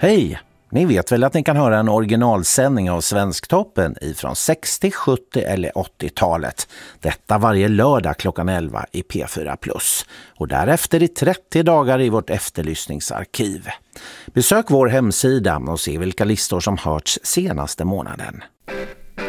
Hej! Ni vet väl att ni kan höra en originalsändning av Svensktoppen ifrån 60, 70 eller 80-talet. Detta varje lördag klockan 11 i P4+. Och därefter i 30 dagar i vårt efterlyssningsarkiv. Besök vår hemsida och se vilka listor som hörts senaste månaden.